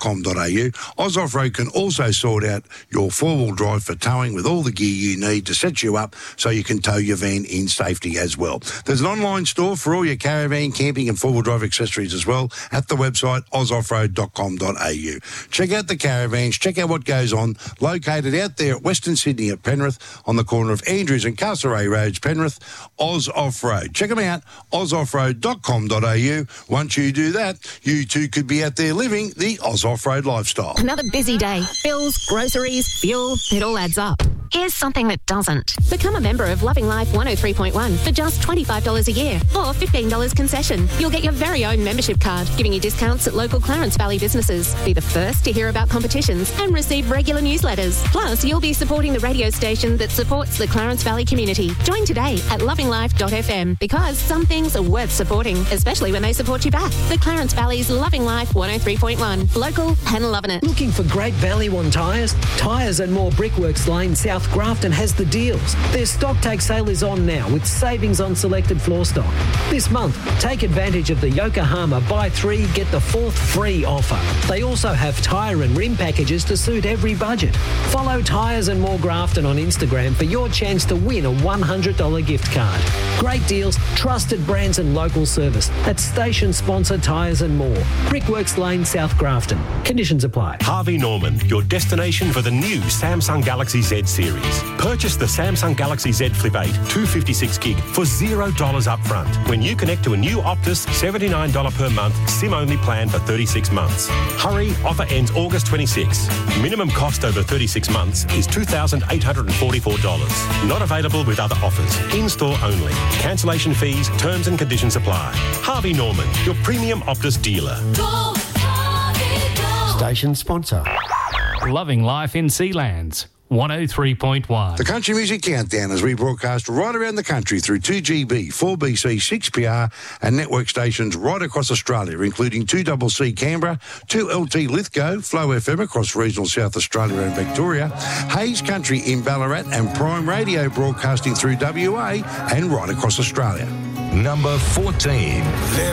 ozoffroad.com.au. Oz Off-Road can also sort out your four-wheel drive for towing with all the gear you need to set you up so you can tow your van in safety as well. There's an online store for all your caravan, camping and four-wheel drive accessories as well at the website ozoffroad.com.au. Check out the caravans, check out what goes on, located out there at Western Sydney at Penrith on the corner of Andrews and Castlereagh Roads, Penrith, Oz Off-Road. Check them out, ozoffroad.com.au. Once you do that, you too could be out there living the Oz Off-Road lifestyle. Another busy day. Bills, groceries, fuel, it all adds up. Here's something that doesn't. Become a member of Loving Life 103.1 for just $25 a year or $15 concession. You'll get your very own membership card, giving you discounts at local Clarence Valley businesses. Be the first to hear about competitions and receive regular newsletters. Plus, you'll be supporting the radio station that supports the Clarence Valley community. Join today at lovinglife.fm because some things are worth supporting, especially when they support you back. The Clarence Valley's Loving Life 103.1. Local and loving it. Looking for great value on tyres? Tyres and More Brickworks Lane, South Grafton has the deals. Their stock take sale is on now with savings on selected floor stock. This month, take advantage of the Yokohama buy 3, get the 4th free offer. They also have tyre and rim packages to suit every budget. Follow Tyres and More Grafton on Instagram for your chance to win a $100 gift card. Great deals, trusted brands and local service. That's station sponsor Tyres and More. Brickworks Lane, South Grafton. Conditions apply. Harvey Norman, your destination for the new Samsung Galaxy Z series. Purchase the Samsung Galaxy Z Flip 8 256 gig for $0 up front when you connect to a new Optus $79 per month SIM-only plan for 36 months. Hurry, offer ends August 26. Minimum cost over 36 months is $2,844. Not available with other offers. In-store only. Cancellation fees, terms and conditions apply. Harvey Norman, your premium Optus dealer. Go, Harvey, go. Station sponsor. Loving Life in Sealands. 103.1. The Country Music Countdown is rebroadcast right around the country through 2GB, 4BC, 6PR and network stations right across Australia, including 2CC Canberra, 2LT Lithgow, Flow FM across regional South Australia and Victoria, Hayes Country in Ballarat and Prime Radio broadcasting through WA and right across Australia. Number 14.